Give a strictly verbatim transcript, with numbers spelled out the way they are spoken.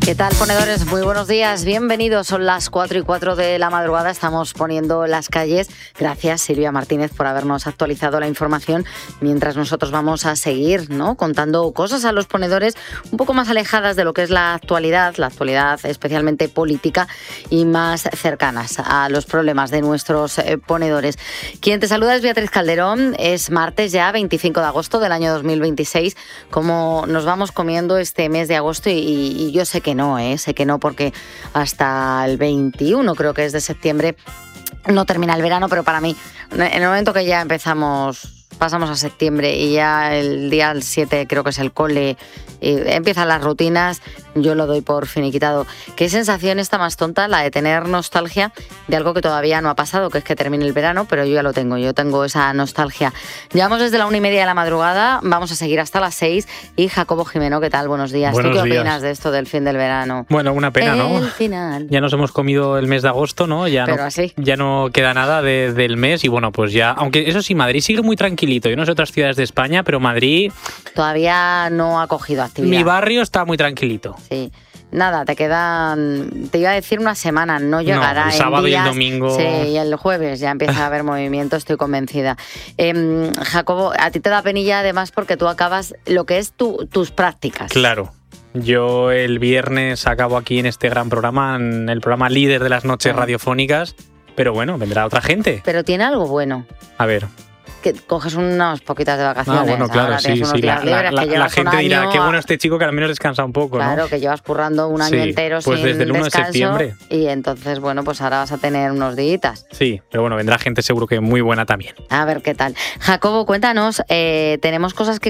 ¿Qué tal, ponedores? Muy buenos días, bienvenidos. Son las cuatro y cuatro de la madrugada, estamos poniendo las calles. Gracias, Silvia Martínez, por habernos actualizado la información, mientras nosotros vamos a seguir, ¿no?, contando cosas a los ponedores un poco más alejadas de lo que es la actualidad, la actualidad especialmente política, y más cercanas a los problemas de nuestros eh, ponedores. Quien te saluda es Beatriz Calderón. Es martes ya, veinticinco de agosto del año dos mil veintiséis. Como nos vamos comiendo este mes de agosto, y, y yo sé que no, ¿eh? sé que no, porque hasta el veintiuno, creo que es de septiembre, no termina el verano, pero para mí, en el momento que ya empezamos, pasamos a septiembre y ya el día siete creo que es el cole, y empiezan las rutinas, yo lo doy por finiquitado. ¿Qué sensación está más tonta? La de tener nostalgia de algo que todavía no ha pasado, que es que termine el verano, pero yo ya lo tengo, yo tengo esa nostalgia. Llevamos desde la una y media de la madrugada, vamos a seguir hasta las seis. Y Jacobo Jimeno, ¿qué tal? Buenos días. Buenos ¿Tú qué días. opinas de esto del fin del verano? Bueno, una pena, ¿no? El final. Ya nos hemos comido el mes de agosto, ¿no? Ya Pero no, así. ya no queda nada de, del mes y bueno, pues ya, aunque eso sí, Madrid sigue muy tranquilito. Yo no sé otras ciudades de España, pero Madrid, Todavía no ha cogido actividad. mi barrio está muy tranquilito. Sí. Nada, te quedan, te iba a decir una semana, no llegará. No, el en sábado y el días, domingo. Sí, y el jueves ya empieza a haber movimiento, estoy convencida. Eh, Jacobo, a ti te da penilla además porque tú acabas lo que es tu, tus prácticas. Claro. Yo el viernes acabo aquí en este gran programa, en el programa líder de las noches Sí. radiofónicas, pero bueno, vendrá otra gente. Pero tiene algo bueno, A ver. que coges unas poquitas de vacaciones. Ah, bueno, claro, ahora sí, tienes unos sí. La, días la- libres, la- que la llevas gente un dirá, año qué bueno a- este chico que al menos descansa un poco, ¿no? Claro, que llevas currando un año Sí, entero pues sin desde el uno de descanso, septiembre. y entonces, bueno, pues ahora vas a tener unos días. Sí, pero bueno, vendrá gente seguro que muy buena también. A ver qué tal. Jacobo, cuéntanos, eh, tenemos cosas que